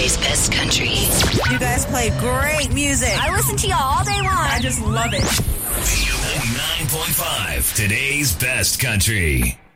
Today's best country. You guys play great music. I listen to y'all all day long. I just love it. 99.5, today's best country.